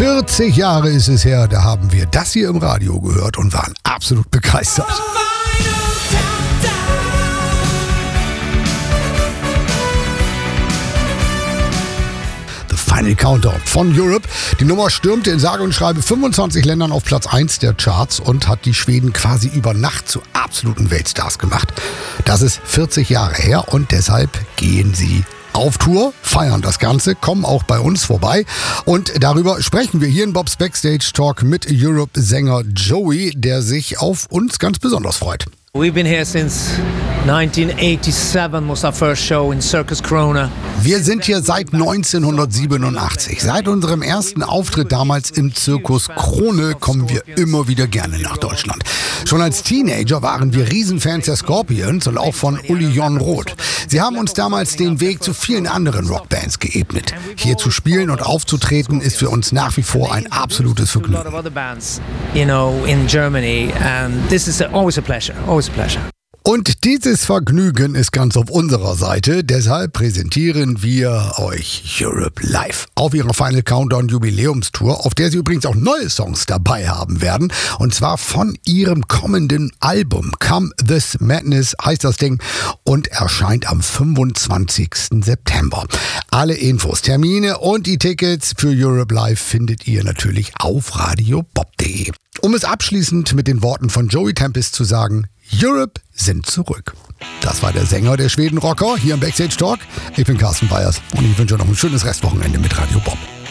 40 Jahre ist es her, da haben wir das hier im Radio gehört und waren absolut begeistert. Final Countdown von Europe. Die Nummer stürmte in sage und schreibe 25 Ländern auf Platz 1 der Charts und hat die Schweden quasi über Nacht zu absoluten Weltstars gemacht. Das ist 40 Jahre her und deshalb gehen sie auf Tour, feiern das Ganze, kommen auch bei uns vorbei und darüber sprechen wir hier in Bobs Backstage Talk mit Europe-Sänger Joey, der sich auf uns ganz besonders freut. We've been here since 1987 was our first show in Circus Krone. Wir sind hier seit 1987. Seit unserem ersten Auftritt damals im Zirkus Krone kommen wir immer wieder gerne nach Deutschland. Schon als Teenager waren wir Riesenfans der Scorpions und auch von Uli Jon Roth. Sie haben uns damals den Weg zu vielen anderen Rockbands geebnet. Hier zu spielen und aufzutreten ist für uns nach wie vor ein absolutes Vergnügen. Und dieses Vergnügen ist ganz auf unserer Seite, deshalb präsentieren wir euch Europe live auf ihrer Final Countdown Jubiläumstour, auf der sie übrigens auch neue Songs dabei haben werden, und zwar von ihrem kommenden Album. Come This Madness heißt das Ding und erscheint am 25. September. Alle Infos, Termine und die Tickets für Europe Live findet ihr natürlich auf radiobob.de. Um es abschließend mit den Worten von Joey Tempest zu sagen: Europe sind zurück. Das war der Sänger der Schweden-Rocker hier im Backstage Talk. Ich bin Carsten Beyers und ich wünsche euch noch ein schönes Restwochenende mit Radio Bob.